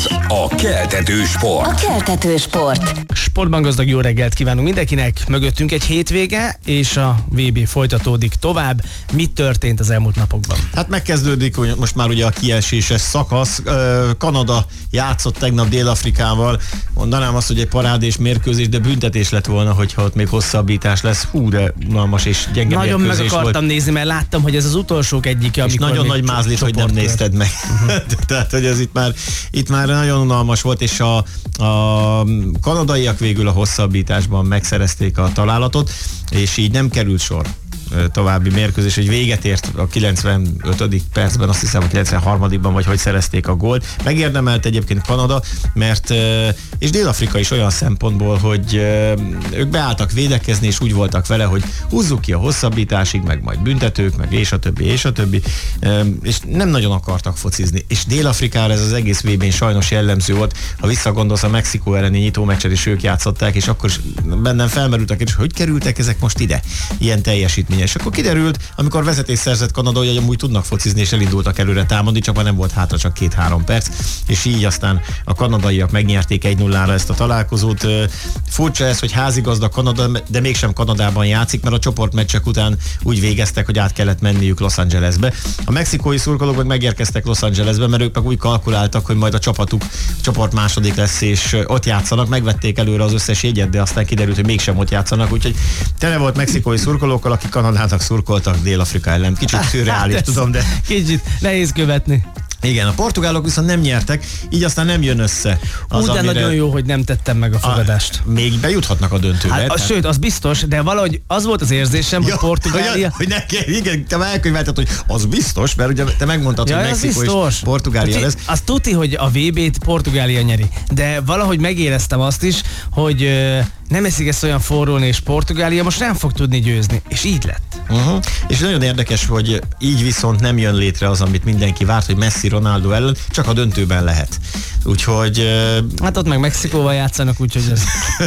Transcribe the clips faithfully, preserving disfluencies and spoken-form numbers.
Ez a Keltető Sport. A Keltető Sport. Sportban gazdag jó reggelt kívánunk mindenkinek. Mögöttünk egy hétvége, és a vé bé folytatódik tovább. Mit történt az elmúlt napokban? Hát megkezdődik most már ugye a kieséses szakasz. Kanada játszott tegnap Dél-Afrikával. Mondanám azt, hogy egy parádés mérkőzés, de büntetés lett volna, hogyha ott még hosszabbítás lesz. Hú, de unalmas és gyenge Nagyon meg mérkőzés akartam volt. nézni, mert láttam, hogy ez az utolsók egyike, És amikor nagyon még nagy mázlis, hogy nem nézted meg. Uh-huh. Tehát, hogy ez itt már, itt már nagyon unalmas volt, és a, a kanadaiak végül a hosszabbításban megszerezték a találatot, és így nem került sor további mérkőzés, hogy véget ért a kilencvenötödik percben, azt hiszem a kilencvenharmadikban vagy hogy szerezték a gólt. Megérdemelt egyébként Kanada, mert és Dél-Afrika is olyan szempontból, hogy ők beálltak védekezni, és úgy voltak vele, hogy húzzuk ki a hosszabbításig, meg majd büntetők, meg és a többi, és a többi, és nem nagyon akartak focizni. És Dél-Afrikára ez az egész vé bén sajnos jellemző volt. Ha visszagondolsz, a Mexikó elleni nyitó meccset is ők játszották, és akkor bennem felmerültek, és hogy kerültek ezek most ide? Ilyen teljesítmény. És akkor kiderült, amikor vezetés szerzett Kanada, hogy amúgy tudnak focizni, és elindultak előre támadni, csak már nem volt hátra csak két-három perc, és így aztán a kanadaiak megnyerték egy nullára ezt a találkozót. Furcsa ez, hogy házigazda Kanada, de mégsem Kanadában játszik, mert a csoportmeccsek után úgy végeztek, hogy át kellett menniük Los Angelesbe. A mexikói szurkolók meg megérkeztek Los Angelesbe, mert ők meg úgy kalkuláltak, hogy majd a csapatuk a csoport második lesz, és ott játszanak, megvették előre az összes jegyet, de aztán kiderült, hogy mégsem ott játszanak, úgyhogy tele volt mexikói szurkolókkal, akik Kanadának szurkoltak Dél-Afrika ellen. Kicsit szürreális, hát tudom, de... Kicsit nehéz követni. Igen, a portugálok viszont nem nyertek, így aztán nem jön össze. Az, Úgy, de amire... nagyon jó, hogy nem tettem meg a fogadást. A, még bejuthatnak a döntőbe. Hát, tehát... Sőt, az biztos, de valahogy az volt az érzésem, ja, hogy Portugália... Hogy, hogy ne, igen, te már elkönyvelted, hogy az biztos, mert ugye te megmondtad, ja, hogy Mexikó és Portugália lesz. Az tuti, hogy a vé bét Portugália nyeri, de valahogy megéreztem azt is, hogy euh, nem eszik ezt olyan forrón, és Portugália most nem fog tudni győzni, és így lett. Uh-huh. És nagyon érdekes, hogy így viszont nem jön létre az, amit mindenki várt, hogy Messi Ronaldo ellen, csak a döntőben lehet. Úgyhogy... Uh... Hát ott meg Mexikóval játszanak, úgyhogy ez...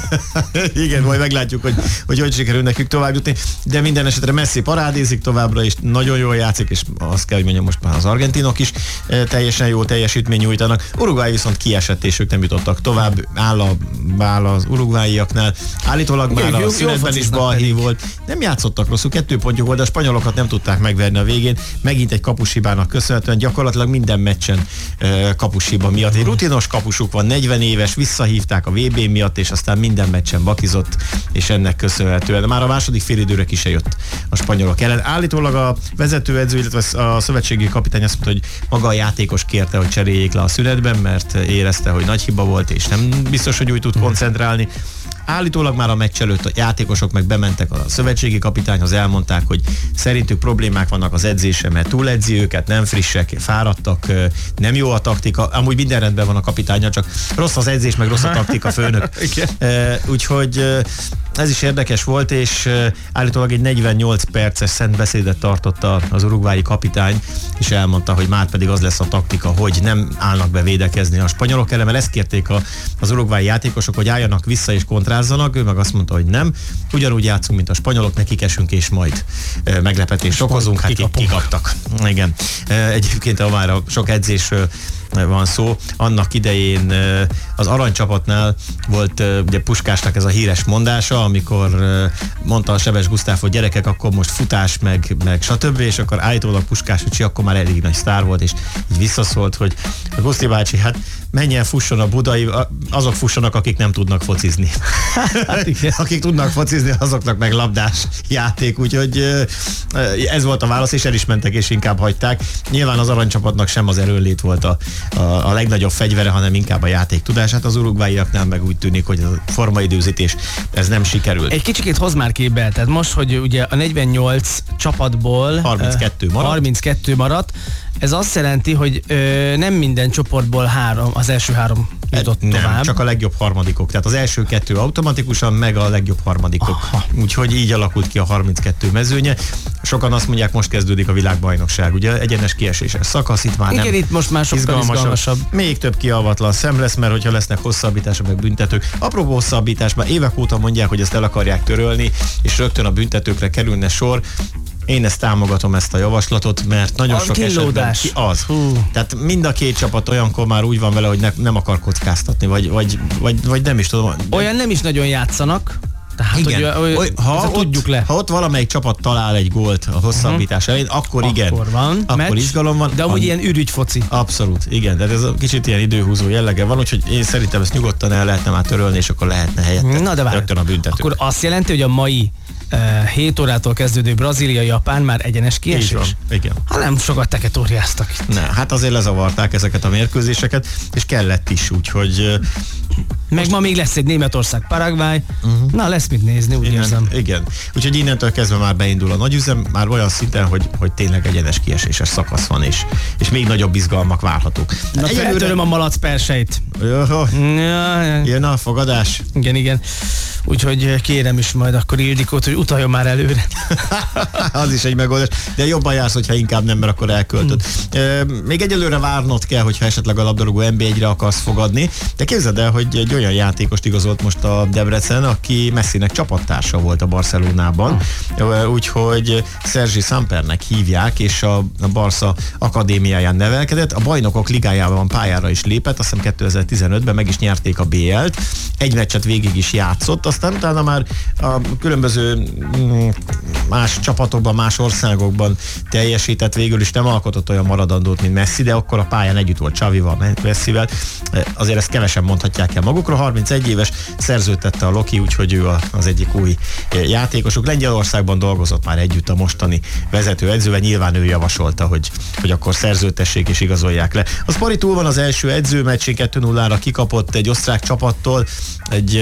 Igen, majd meglátjuk, hogy, hogy hogy sikerül nekük tovább jutni, de minden esetre Messi parádézik továbbra is, nagyon jól játszik, és azt kell, hogy mondjam, most már az argentinok is uh, teljesen jó teljesítmény nyújtanak. Uruguay viszont kiesett, és ők nem jutottak tovább, áll, a, áll az uruguayiaknál. Állítólag már a szünetben is balhé volt. Nem játszottak rosszul, kettő pontjuk volt, de a spanyolokat nem tudták megverni a végén. Megint egy kapushibának köszönhetően gyakorlatilag minden meccsen uh, kapushiba miatt. Egy rutinos kapusuk van, negyven éves, visszahívták a vé bé miatt, és aztán minden meccsen bakizott, és ennek köszönhetően. Már a második félidőre ki se jött a spanyolok ellen. Állítólag a vezetőedző, illetve a szövetségi kapitány azt mondta, hogy maga a játékos kérte, hogy cseréljék le a szünetben, mert érezte, hogy nagy hiba volt, és nem biztos, hogy úgy tud koncentrálni. Állítólag már a meccs előtt a játékosok meg bementek a szövetségi kapitányhoz, elmondták, hogy szerintük problémák vannak az edzése, mert túledzi őket, nem frissek, fáradtak, nem jó a taktika. Amúgy minden rendben van a kapitánya, csak rossz az edzés, meg rossz a taktika főnök. Úgyhogy ez is érdekes volt, és állítólag egy negyvennyolc perces szent beszédet tartott az uruguayi kapitány, és elmondta, hogy már pedig az lesz a taktika, hogy nem állnak be védekezni a spanyolok ellen, mert ezt kérték a, az uruguayi játékosok, hogy álljanak vissza és kontrázzanak, ő meg azt mondta, hogy nem. Ugyanúgy játszunk, mint a spanyolok, nekik esünk, és majd e, meglepetést okozunk, hát kikaptak. Igen. E, egyébként ha már a sok edzésről van szó. Annak idején az aranycsapatnál volt ugye Puskásnak ez a híres mondása, amikor mondta a Sebes Gusztáv, hogy gyerekek, akkor most futás, meg, meg stb. És akkor állítólag Puskás öcsi akkor már elég nagy sztár volt, és így visszaszólt, hogy a Guszti bácsi, hát menjen fusson a budai, azok fussanak, akik nem tudnak focizni. Hát akik tudnak focizni, azoknak meg labdás játék, úgyhogy ez volt a válasz, és el is mentek, és inkább hagyták. Nyilván az aranycsapatnak sem az erőnlét volt a, a, a legnagyobb fegyvere, hanem inkább a játék tudását. Az uruguayiaknál meg úgy tűnik, hogy a formaidőzítés ez nem sikerült. Egy kicsikét hoz már képbe, tehát most, hogy ugye a negyvennyolc csapatból harminckettő maradt. harminckettő maradt. Ez azt jelenti, hogy ö, nem minden csoportból három, az első három jutott nem, tovább. Csak a legjobb harmadikok. Tehát az első kettő automatikusan, meg a legjobb harmadikok. Aha. Úgyhogy így alakult ki a harminckettő mezőnye. Sokan azt mondják, most kezdődik a világbajnokság. Ugye egyenes kieséses szakasz, itt már igen, nem itt most már sokkal izgalmasabb. izgalmasabb. Még több kiavatlan szem lesz, mert hogyha lesznek hosszabbítások, meg büntetők. Apropó hosszabbítás, már évek óta mondják, hogy ezt el akarják törölni, és rögtön a büntetőkre kerülne sor. Én ezt támogatom, ezt a javaslatot, mert nagyon A sok kínlódás. esetben ki az. Hú. Tehát mind a két csapat olyankor már úgy van vele, hogy ne, nem akar kockáztatni, vagy, vagy, vagy, vagy nem is tudom. Olyan nem is nagyon játszanak. Tehát, Igen. hogy, hogy, ha, ott, tudjuk le. ha ott valamelyik csapat talál egy gólt a hosszabbítás elején, akkor igen. Akkor van. Akkor meccs, izgalom van. De amúgy An... ilyen ürügy foci. Abszolút, igen. De ez a kicsit ilyen időhúzó jellege van, úgyhogy én szerintem ezt nyugodtan el lehetne már törölni, és akkor lehetne helyette Na de várj, rögtön a büntető. akkor azt jelenti, hogy a mai uh, hét órától kezdődő Brazília-Japán már egyenes kiesés? Így van, igen. Ha nem sokat teketóriáztak itt. Ne, hát azért lezavarták ezeket a mérkőzéseket, és kellett is, úgyhogy... Meg most... ma még lesz egy Németország, Paraguay. Uh-huh. Na, lesz mit nézni, úgy innen, érzem. Igen. Úgyhogy innentől kezdve már beindul a nagyüzem, már olyan szinten, hogy, hogy tényleg egyenes kieséses szakasz van, és, és még nagyobb izgalmak várhatók. Na, Egyelőre... feltöröm a malac perseit. Jöho, Ja, ja. jön a fogadás. Igen, igen. Úgyhogy kérem is majd akkor Ildikót, hogy utaljon már előre. Az is egy megoldás. De jobban jársz, hogyha inkább nem, mert akkor elköltöd. Hmm. Még egyelőre várnod kell, hogyha esetleg a labdarúgó en bé egyre akarsz fogadni. De képzeld el, hogy egy olyan játékost igazolt most a Debrecen, aki Messinek csapattársa volt a Barcelonában. Hmm. Úgyhogy Sergi Sampernek hívják, és a, a Barca akadémiáján nevelkedett. A Bajnokok Ligájában pályára is lépett, azt hiszem kétezer-tizenötben meg is nyerték a bé el-t. Egy meccset végig is játszott, aztán utána már a különböző más csapatokban, más országokban teljesített, végül is nem alkotott olyan maradandót, mint Messi, de akkor a pályán együtt volt Xavival, Messivel. Azért ezt kevesen mondhatják el magukra. harmincegy éves, szerződtette a Loki, úgyhogy ő az egyik új játékosuk. Lengyelországban dolgozott már együtt a mostani vezető edzővel, nyilván ő javasolta, hogy, hogy akkor szerződtessék és igazolják le. A Spari túl van az első edzőmeccsén, kettő nullára kikapott egy osztrák csapattól, egy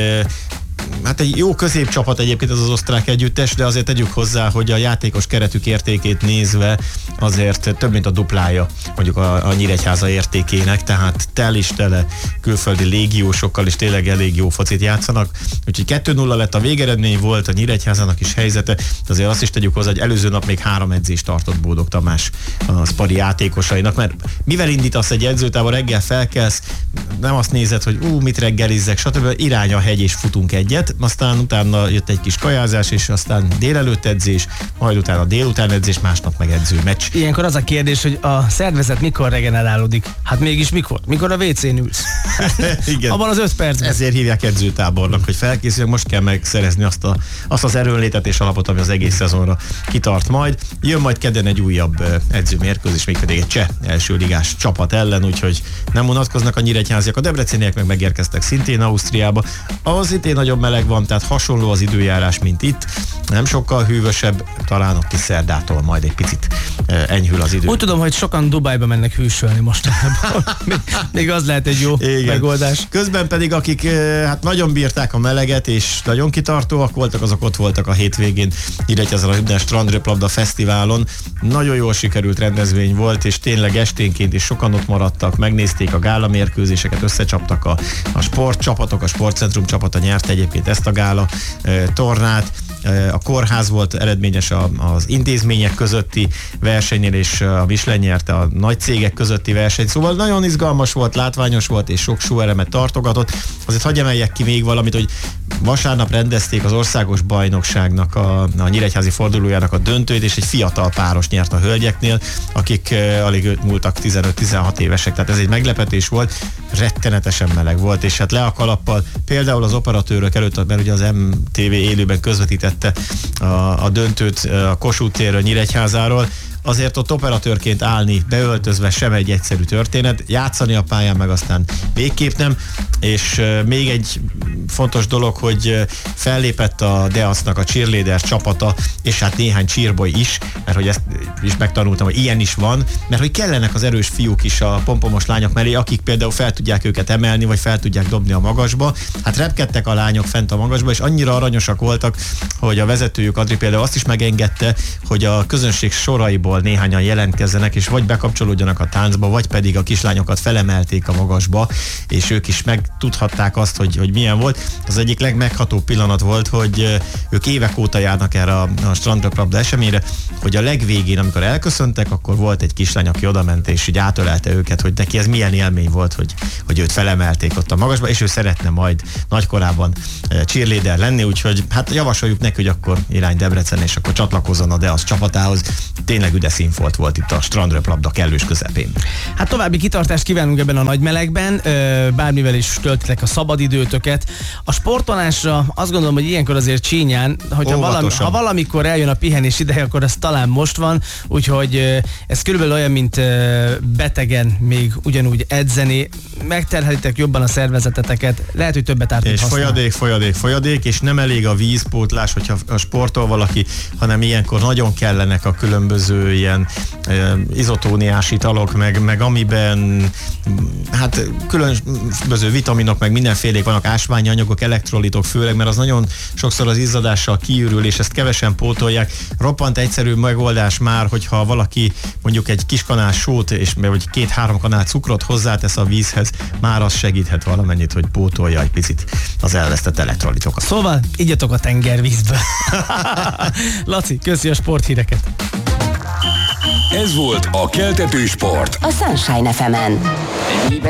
hát egy jó középcsapat egyébként ez az osztrák együttes, de azért tegyük hozzá, hogy a játékos keretük értékét nézve azért több mint a duplája mondjuk a, a Nyíregyháza értékének, tehát tel is tele külföldi légiósokkal is tényleg elég jó focit játszanak. Úgyhogy kettő nulla lett a végeredmény, volt a Nyíregyházának is helyzete, de azért azt is tegyük hozzá, hogy előző nap még három edzést tartott Bódog Tamás a Spari játékosainak, mert mivel indítasz egy edzőtávol, reggel felkelsz, nem azt nézed, hogy ú, mit reggelizzek, stb. Irány a hegy és futunk egyet, aztán utána jött egy kis kajázás, és aztán délelőtt edzés, majd utána délután edzés, másnap meg edző meccs. Ilyenkor az a kérdés, hogy a szervezet mikor regenerálódik? Hát mégis mikor? Mikor a vécén ülsz? Igen. Abban az öt percben. Ezért hívják edzőtábornak, hogy felkészüljünk, most kell megszerezni azt, a, azt az erőnlétet és alapot, ami az egész szezonra kitart majd. Jön majd kedden egy újabb edzőmérkőzés, mégpedig egy cseh első ligás csapat ellen, úgyhogy nem unatkoznak a nyíregyháziak. A debreceniek meg megérkeztek szintén Ausztriába. Az itt nagyon meleg van, tehát hasonló az időjárás, mint itt. Nem sokkal hűvösebb, talán ott is szerdától majd egy picit enyhül az idő. Úgy tudom, hogy sokan Dubájba mennek hűsölni mostanában. még, még az lehet egy jó igen. megoldás. Közben pedig akik hát nagyon bírták a meleget, és nagyon kitartóak voltak, azok ott voltak a hétvégén Nyíregyházán a Hübner Strandröplabda Fesztiválon. Nagyon jól sikerült rendezvény volt, és tényleg esténként is sokan ott maradtak, megnézték a gála mérkőzéseket, összecsaptak a, a sportcsapatok, a Sportcentrum csapata nyerte egyébként ezt a gála e, tornát. E, a kórház volt eredményes a, az intézmények közötti versenynél, és a Michelin nyerte a nagy cégek közötti verseny. Szóval nagyon izgalmas volt, látványos volt, és sok súeremet tartogatott. Azért hagyj emeljek ki még valamit, hogy vasárnap rendezték az országos bajnokságnak, a, a nyíregyházi fordulójának a döntőt, és egy fiatal páros nyert a hölgyeknél, akik e, alig múltak tizenöt-tizenhat évesek, tehát ez egy meglepetés volt, rettenetesen meleg volt, és hát le a kalappal, például az operatőrök előtt, mert ugye az em té vé élőben közvetítette a, a döntőt a Kossuth térről, Nyíregyházáról, azért ott operatőrként állni, beöltözve sem egy egyszerű történet, játszani a pályán meg aztán végképp nem, és még egy fontos dolog, hogy fellépett a Deacnak a cheerleader csapata, és hát néhány cheerboy is, mert hogy ezt is megtanultam, hogy ilyen is van, mert hogy kellenek az erős fiúk is a pompomos lányok mellé, akik például fel tudják őket emelni, vagy fel tudják dobni a magasba. Hát repkedtek a lányok fent a magasba, és annyira aranyosak voltak, hogy a vezetőjük Adri például azt is megengedte, hogy a közönség soraiból ahol néhányan jelentkezzenek, és vagy bekapcsolódjanak a táncba, vagy pedig a kislányokat felemelték a magasba, és ők is megtudhatták azt, hogy, hogy milyen volt. Az egyik legmeghatóbb pillanat volt, hogy ők évek óta járnak erre a, a strandröplabda eseményre, hogy a legvégén, amikor elköszöntek, akkor volt egy kislány, aki odament, és így átölelte őket, hogy neki ez milyen élmény volt, hogy, hogy őt felemelték ott a magasba, és ő szeretne majd nagykorában cheerleader lenni, úgyhogy hát javasoljuk neki, hogy akkor irány Debrecen, és akkor csatlakozzon a Deasz csapatához. Tényleg üde színfolt volt itt a strandröplabda kellős közepén. Hát további kitartást kívánunk ebben a nagy melegben, bármivel is töltitek a szabadidőtöket. A sportolásra azt gondolom, hogy ilyenkor azért csínyán, hogyha valami, ha valamikor eljön a pihenés ideje, akkor ez talán most van, úgyhogy ez körülbelül olyan, mint betegen még ugyanúgy edzeni, megterhelitek jobban a szervezeteteket, lehet, hogy többet át és folyadék, folyadék, folyadék, és nem elég a vízpótlás, hogyha a sportol valaki, hanem ilyenkor nagyon kellenek a különböző ilyen e, izotóniás italok, meg, meg amiben hát különböző vitaminok, meg mindenfélék vannak, ásványi anyagok, elektrolitok főleg, mert az nagyon sokszor az izzadással kiürül, és ezt kevesen pótolják. Roppant egyszerű megoldás már, hogyha valaki mondjuk egy kis kanál sót, és vagy két-három kanál cukrot hozzátesz a vízhez, már az segíthet valamennyit, hogy pótolja egy picit az elvesztett elektrolitokat. Szóval igyatok a tengervízből. Laci, köszi a sporthíreket. Ez volt a Keltető Sport. A Sunshine ef emen.